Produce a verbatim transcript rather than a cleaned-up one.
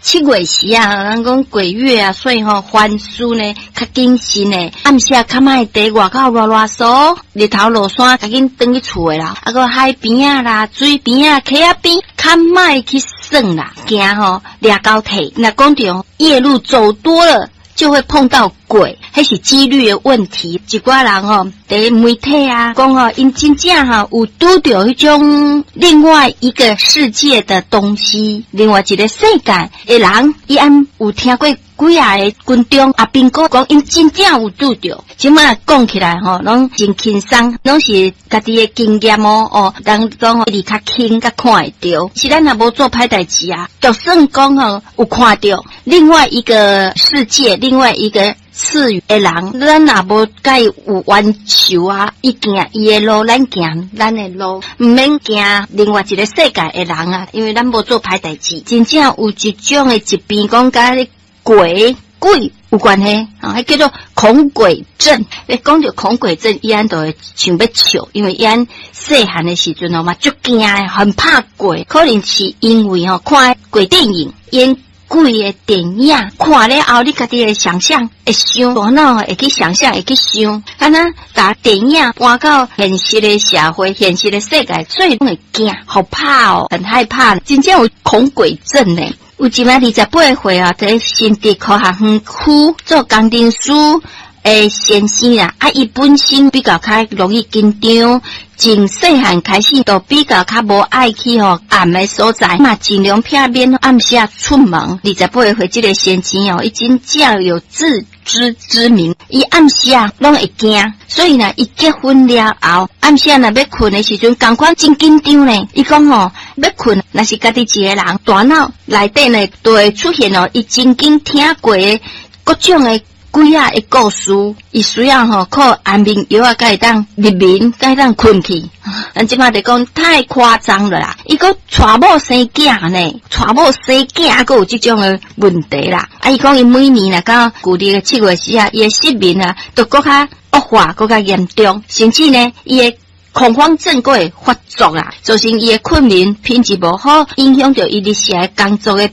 七月时啊，人讲鬼月啊，所以吼、哦、凡事呢较谨慎呢。暗时较莫伫外口乱乱嗦，日头落山，赶紧转去厝诶啦。啊个海边啊啦、水边啊、溪仔边，较莫去耍啦。惊吼掠高体，那讲到夜路走多了。就会碰到鬼，那是几率的问题。一寡人哦，在媒体啊讲哦，因真正哈有拄到迄种另外一个世界的东西，另外一个世界的人，伊安有听过几啊个军中阿兵哥讲，因真正有拄到。即马讲起来吼，拢真轻松，拢是家己的经验哦哦，当中哦，伊较轻较看会到。是咱也无做歹代志啊，就算讲吼有看到另外一个世界。另外一个次元的人，咱也无甲伊有冤仇啊！伊行伊的路，咱行咱的路，毋免行另外一个世界的人啊！因为咱无做歹代志，真正有一种的疾病，讲甲迄鬼鬼有关系啊，迄叫做恐鬼症。诶，讲到恐鬼症，伊安都会想要笑，因为伊安细汉的时阵哦嘛，足惊诶，很怕鬼，可能是因为吼、哦、看鬼电影，因。鬼的电影看了后，你家己的想象会想，大脑会去想象，会去想，啊那把电影搬到现实的社会、现实的世界，所以会惊，好怕哦，很害怕，真正有恐鬼症呢。有一摆二十八岁啊，在新竹科学园区做工程师。诶，先生啊，啊，伊本身比较较容易紧张，从细汉开始都比较较无爱去吼暗的所在，嘛尽量避免暗时出门。二十八岁这个先生哦，已经较有自知之明，伊暗时啊拢会惊，所以呢，伊结婚了后，暗时若要困的时阵，同款真紧张呢。伊讲吼，要困，若是家己一个人，大脑内底呢都会出现哦，伊真经听过的各种的。几啊个故事，伊需要吼靠安眠药啊，才会当入眠，才会当困去。咱即马就讲太夸张了啦！伊个娶某生囝呢，娶某生囝，还有即种的问题啦。啊，伊讲伊每年啦，到旧历的七月时啊，伊的失眠啊，都搁较恶化，搁较严重，甚至呢，伊的恐慌症过会发作啦，造成伊的困眠品质无好，影响到伊日常工作的